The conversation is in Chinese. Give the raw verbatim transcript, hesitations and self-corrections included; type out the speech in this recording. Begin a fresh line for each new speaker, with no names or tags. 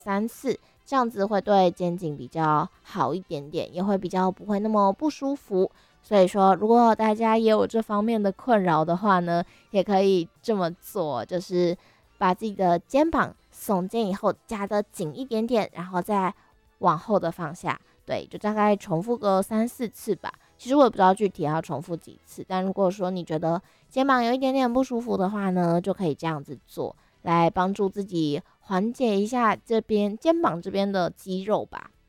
三次，这样子会对肩颈比较好一点点，也会比较不会那么不舒服。所以说，如果大家也有这方面的困扰的话呢，也可以这么做，就是把自己的肩膀耸肩以后夹得紧一点点，然后再往后的放下。对，就大概重复个三四次吧。其实我也不知道具体要重复几次，但如果说你觉得肩膀有一点点不舒服的话呢，就可以这样子做，来帮助自己缓解一下这边肩膀这边的肌肉吧。